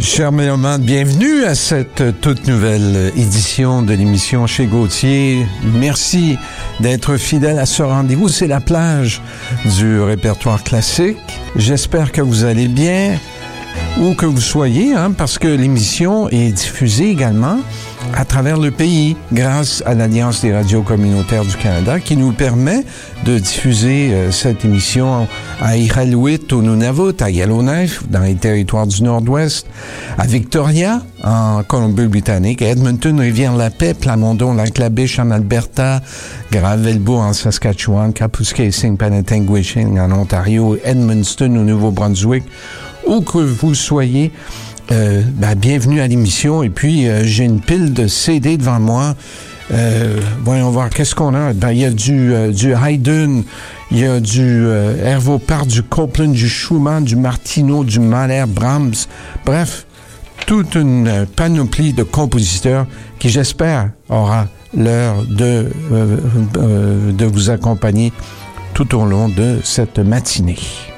Chers mélomanes, bienvenue à cette toute nouvelle édition de l'émission Chez Gauthier. Merci d'être fidèle à ce rendez-vous. C'est la plage du répertoire classique. J'espère que vous allez bien, où que vous soyez, parce que l'émission est diffusée également à travers le pays grâce à l'Alliance des radios communautaires du Canada qui nous permet de diffuser cette émission à Iqaluit, au Nunavut, à Yellowknife, dans les territoires du Nord-Ouest, à Victoria, en Colombie-Britannique, à Edmonton, Rivière-la-Paix, Plamondon, Lac-la-Biche en Alberta, Gravelbourg en Saskatchewan, Kapuskasing, Penetanguishing en Ontario, Edmundston au Nouveau-Brunswick, où que vous soyez. Bienvenue à l'émission. Et puis, j'ai une pile de CD devant moi. Voyons voir, qu'est-ce qu'on a? Il y a du Haydn, il y a du Arvo Pärt, du Copland, du Schumann, du Martino, du Mahler, Brahms. Bref, toute une panoplie de compositeurs qui, j'espère, aura l'heure de vous accompagner tout au long de cette matinée.